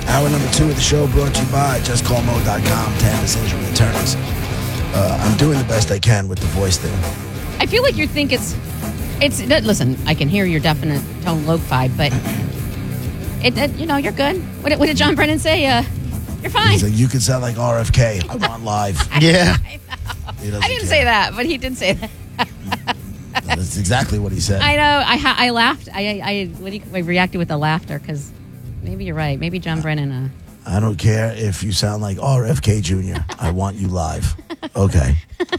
Hour number 2 of the show brought to you by JustCallMo.com, Tampa's Injury Attorneys. I'm doing the best I can with the voice thing. I feel like you think it's. Listen, I can hear your definite tone lo-fi, but you're good. What did John Brennan say? You're fine. He's like, you could sound like RFK. I want live. Yeah. I didn't say that, but he did say that. That's exactly what he said. I know. I laughed. I reacted with the laughter because maybe you're right. Maybe John Brennan. I don't care if you sound like RFK Jr. I want you live. Okay.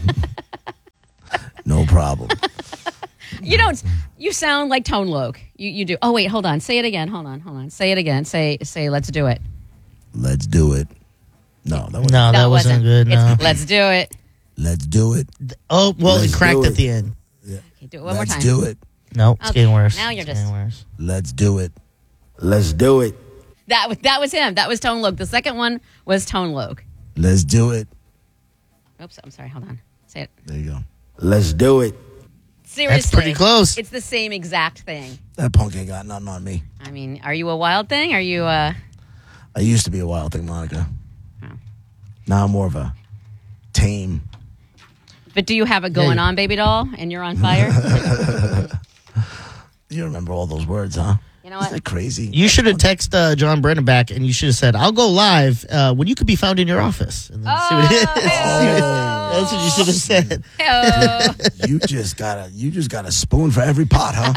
No problem. You don't. You sound like Tone Loc. You do. Oh wait, hold on. Say it again. Hold on. Say it again. Say. Let's do it. Let's do it. No, that wasn't good. No. Let's do it. Let's do it. Oh well, Let's it cracked do at the end. Yeah. Okay, do it one more time. Let's do it. No, it's getting worse. Now you're getting worse. Let's do it. Let's do it. That was him. That was Tone Loc. The second one was Tone Loc. Let's do it. Oops, I'm sorry. Hold on. Say it. There you go. Let's do it. Seriously. That's pretty close. It's the same exact thing. That punk ain't got nothing on me. I mean, are you a wild thing? Are you I used to be a wild thing, Monica. Oh. Now I'm more of a tame. But do you have it going on, baby doll, and you're on fire? You remember all those words, huh? You know what? Isn't that crazy? You should have texted John Brennan back, and you should have said, "I'll go live when you could be found in your office." And then see what it is. That's what you should have said. Oh. You just got a spoon for every pot, huh?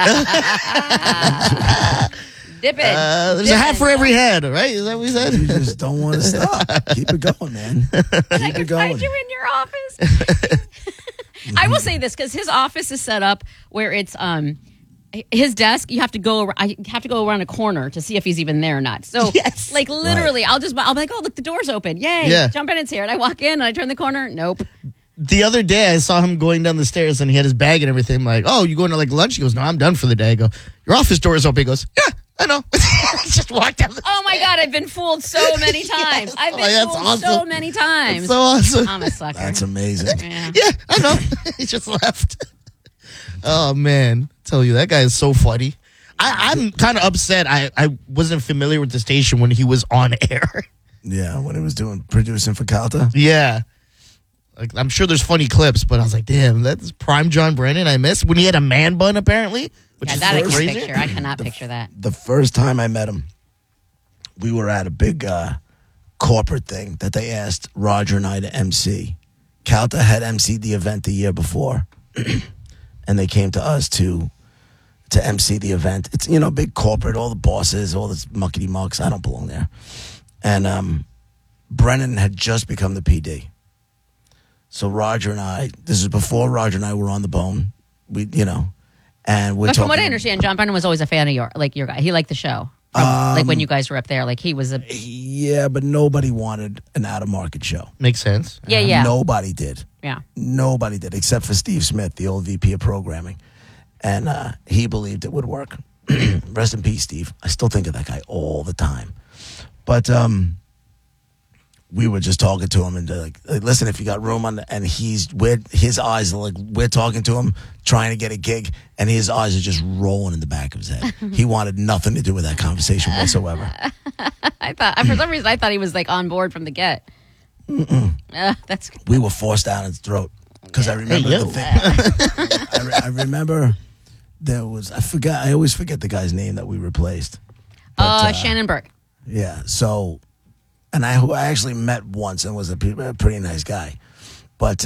Dip it. There's a hat for every head, right? Is that what we said? You just don't want to stop. Keep it going, man. Keep it going. Find you in your office. I will say this because his office is set up where it's his desk. I have to go around a corner to see if he's even there or not. So, Yes. like literally, I'll be like, oh look, the door's open. Yay! Yeah. John Brennan's here, and I walk in and I turn the corner. Nope. The other day, I saw him going down the stairs, and he had his bag and everything. I'm like, "Oh, you going to like lunch?" He goes, "No, I'm done for the day." I go, "Your office door is open." He goes, "Yeah, I know." He just walked down. Oh my God, I've been fooled so many times. I've been fooled so many times. That's so awesome. I'm a sucker. That's amazing. Yeah, I know. He just left. Oh man, tell you that guy is so funny. I'm kind of upset. I wasn't familiar with the station when he was on air. Yeah, when he was producing for Calta. Yeah. Like, I'm sure there's funny clips, but I was like, damn, that's prime John Brennan I missed. When he had a man bun, apparently. Which Yeah, is that I can crazy. picture. I cannot picture that. The first time I met him, we were at a big corporate thing that they asked Roger and I to MC. Calta had MC'd the event the year before, and they came to us to MC the event. It's, big corporate, all the bosses, all this muckety-mucks. I don't belong there. And Brennan had just become the PD. So Roger and I, this is before Roger and I were on the bone. And we're But from what I talking- understand, John Brennan was always a fan of your guy. He liked the show. Like when you guys were up there, like he was a... Yeah, but nobody wanted an out-of-market show. Makes sense. Yeah. Nobody did. Yeah. Nobody did, except for Steve Smith, the old VP of programming. And he believed it would work. Rest in peace, Steve. I still think of that guy all the time. But we were just talking to him and like, listen, if you got room on and his eyes are like, we're talking to him, trying to get a gig, and his eyes are just rolling in the back of his head. He wanted nothing to do with that conversation whatsoever. I thought, for some reason, he was like on board from the get. That's We were forced down his throat because I remember Hey, yo. the thing. I remember there was, I always forget the guy's name that we replaced. Shannon Burke. Yeah, so, and I actually met once and was a pretty nice guy. But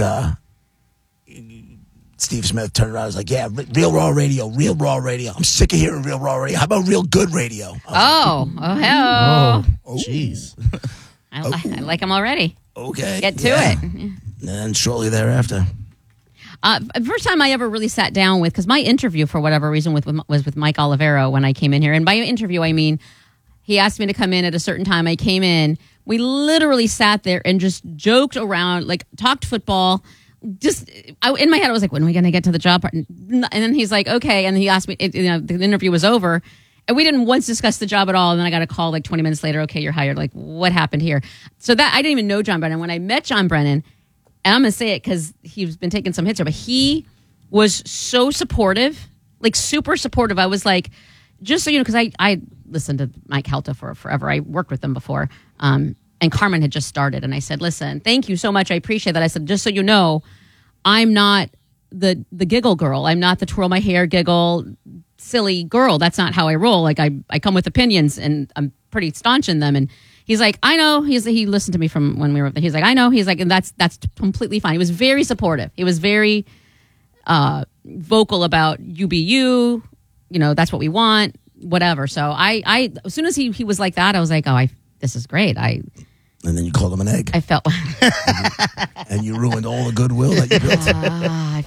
Steve Smith turned around and was like, yeah, Real Raw Radio. I'm sick of hearing Real Raw Radio. How about Real Good Radio? Oh, hell. Oh, jeez. I like him already. Okay. Get to it. And shortly thereafter. First time I ever really sat down with, because my interview, for whatever reason, was with Mike Olivero when I came in here. And by interview, I mean, he asked me to come in at a certain time. I came in. We literally sat there and just joked around, like talked football. In my head, I was like, when are we going to get to the job part? And then he's like, okay. And he asked me, the interview was over. And we didn't once discuss the job at all. And then I got a call like 20 minutes later. Okay, you're hired. Like, what happened here? So that I didn't even know John Brennan. When I met John Brennan, and I'm going to say it because he's been taking some hits here, but he was so supportive, like super supportive. I was like, just so you know, because I listened to Mike Helta for forever. I worked with them before. And Carmen had just started. And I said, listen, thank you so much. I appreciate that. I said, just so you know, I'm not the giggle girl. I'm not the twirl my hair, giggle, silly girl. That's not how I roll. Like I come with opinions and I'm pretty staunch in them. And he's like, I know. He listened to me from when we were. He's like, I know. He's like, and that's completely fine. He was very supportive. He was very vocal about you be you. You know, that's what we want. Whatever. So I as soon as he was like that, I was like, oh, this is great. And then you called him an egg. I felt and you ruined all the goodwill that you built. I